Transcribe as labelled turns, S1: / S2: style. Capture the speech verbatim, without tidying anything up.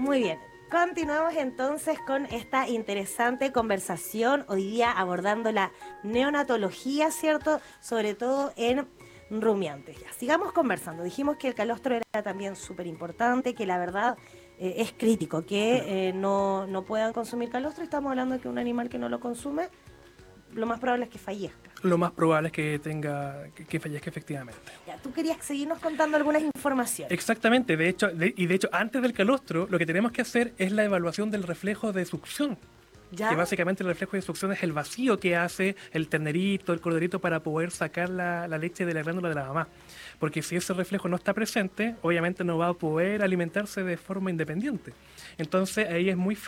S1: Muy bien. Continuamos entonces con esta interesante conversación, hoy día abordando la neonatología, ¿cierto? Sobre todo en rumiantes. Ya, sigamos conversando. Dijimos que el calostro era también súper importante, que la verdad eh, es crítico, que eh, no, no puedan consumir calostro. Estamos hablando de que un animal que no lo consume, lo más probable es que fallezca.
S2: Lo más probable es que tenga que, que fallezca efectivamente.
S1: Ya, tú querías seguirnos contando algunas informaciones.
S2: Exactamente, de hecho, de- y de hecho, antes del calostro, lo que tenemos que hacer es la evaluación del reflejo de succión.
S1: ¿Ya?
S2: Que básicamente el reflejo de succión es el vacío que hace el ternerito, el corderito para poder sacar la, la leche de la glándula de la mamá. Porque si ese reflejo no está presente, obviamente no va a poder alimentarse de forma independiente. Entonces ahí es muy